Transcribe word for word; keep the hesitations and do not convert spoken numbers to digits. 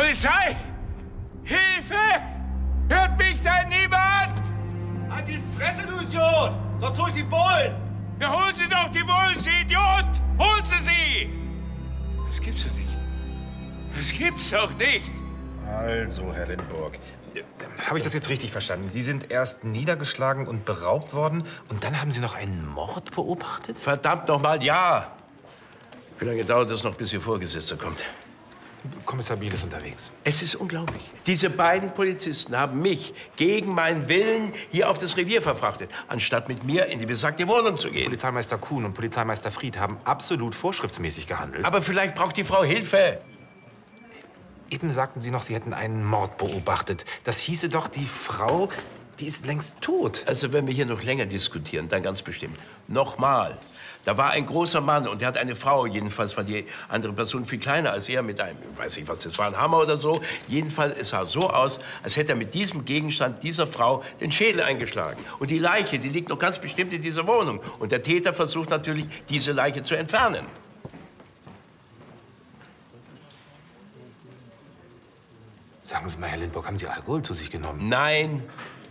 Polizei! Hilfe! Hört mich da niemand? Halt die Fresse, du Idiot! Sonst hol ich die Bullen! Ja, holen Sie doch die Bullen, Sie Idiot! Holen Sie sie! Das gibt's doch nicht. Das gibt's doch nicht! Also, Herr Lindburg, habe ich das jetzt richtig verstanden? Sie sind erst niedergeschlagen und beraubt worden und dann haben Sie noch einen Mord beobachtet? Verdammt noch mal, ja! Wie lange dauert es noch, bis Ihr Vorgesetzter kommt? Kommissar Biel ist unterwegs. Es ist unglaublich. Diese beiden Polizisten haben mich gegen meinen Willen hier auf das Revier verfrachtet, anstatt mit mir in die besagte Wohnung zu gehen. Polizeimeister Kuhn und Polizeimeister Fried haben absolut vorschriftsmäßig gehandelt. Aber vielleicht braucht die Frau Hilfe. Eben sagten Sie noch, Sie hätten einen Mord beobachtet. Das hieße doch, die Frau, die ist längst tot. Also wenn wir hier noch länger diskutieren, dann ganz bestimmt. Nochmal. Da war ein großer Mann und der hat eine Frau, jedenfalls war die andere Person viel kleiner als er, mit einem, ich weiß nicht was, das war ein Hammer oder so. Jedenfalls, es sah so aus, als hätte er mit diesem Gegenstand dieser Frau den Schädel eingeschlagen. Und die Leiche, die liegt noch ganz bestimmt in dieser Wohnung. Und der Täter versucht natürlich, diese Leiche zu entfernen. Sagen Sie mal, Herr Lindburg, haben Sie Alkohol zu sich genommen? Nein,